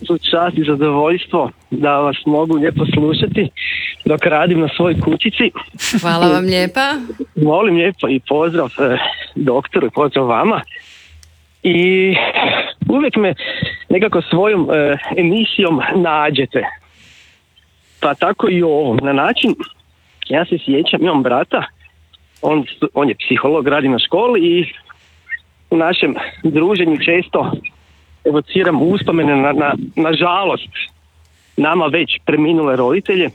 tu čast i zadovoljstvo da vas mogu lijepo slušati dok radim na svojoj kućici. Hvala vam lijepa. Molim lijepo i pozdrav doktoru i pozdrav vama. I uvijek me nekako svojom emisijom nađete. Pa tako i ovom. Na način, ja se sjećam, imam brata, on je psiholog, radi na školi i u našem druženju često evociram uspomene na žalost nama već preminule roditelje.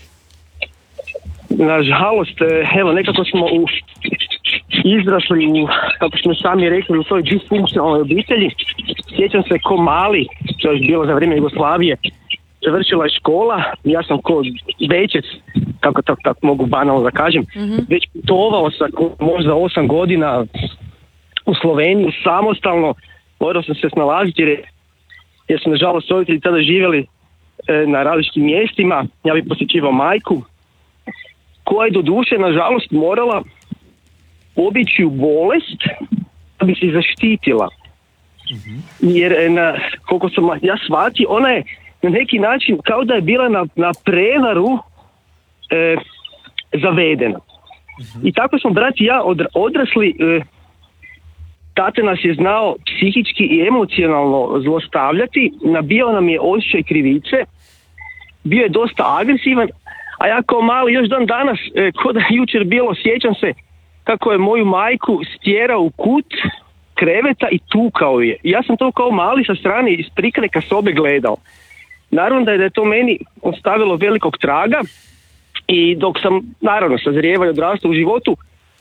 Nažalost, evo, nekako smo izrasli u, kako smo sami rekli, u toj disfunkcionalnoj obitelji. Sjećam se ko mali, to je bilo za vrijeme Jugoslavije, završila je škola, ja sam ko dečec, kako tako mogu banalno da kažem, već putovao sam možda 8 godina u Sloveniju samostalno, morao sam se snalaziti jer su nažalost roditelji tada živjeli na različitim mjestima. Ja bih posjećivao majku koja je do duše nažalost morala obići u bolest da bi se zaštitila. Jer koliko sam ja shvatio, ona je na neki način kao da je bila na prevaru zavedena. I tako smo brat i ja odrasli. Tate nas je znao psihički i emocionalno zlostavljati, nabijao nam je osjećaj krivice, bio je dosta agresivan, a ja kao mali još dan danas, ko da je jučer bilo, sjećam se kako je moju majku stjerao u kut kreveta i tukao je. Ja sam to kao mali sa strane iz prikrajka sobe gledao. Naravno da je to meni ostavilo velikog traga i dok sam naravno sazrijevao i odrastao u životu,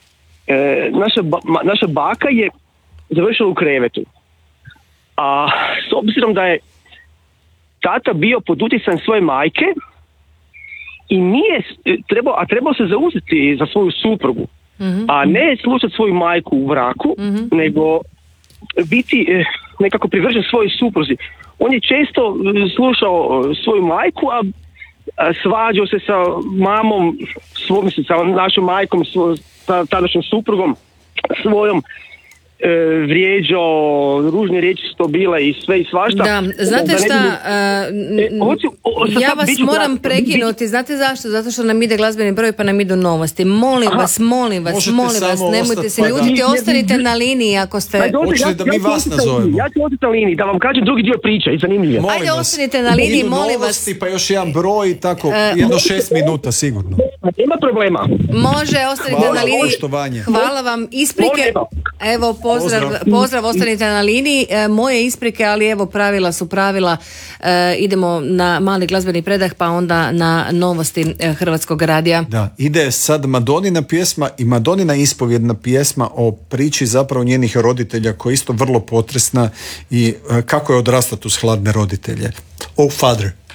naša baka je završila u krevetu. A s obzirom da je tata bio pod utjecajem svoje majke i nije trebao se zauzeti za svoju suprugu, a ne slušati svoju majku u braku, nego biti nekako privržen svojoj supruzi. On je često slušao svoju majku, a svađao se sa mamom, sa našom majkom, sa tadašnjom suprugom svojom, vrijeđao, ružne riječi su to bile i sve i svašta. Da, znate šta, ja vas moram prekinuti, znate zašto? Zato što nam ide glazbeni broj pa nam idu novosti. Molim vas, nemojte se ljutiti, ostanite na liniji ako ste... Hoćete da mi vas nazovemo? Ja ću ostati na liniji, da vam kažem drugi dio priče i zanimljivo. Ajde, ostanite na liniji, molim vas. Pa još jedan broj i tako, jedno 6 minuta sigurno. Nema problema. Može, ostanite na liniji. Hvala vam, isprike. Evo, pozdrav, ostanite na liniji. Moje isprike, ali evo, pravila su pravila. Idemo na mali glazbeni predah, pa onda na novosti Hrvatskog radija. Da, ide sad Madonina pjesma i Madonina ispovjedna pjesma o priči zapravo njenih roditelja, koja je isto vrlo potresna i kako je odrastati uz hladne roditelje. Oh, Father.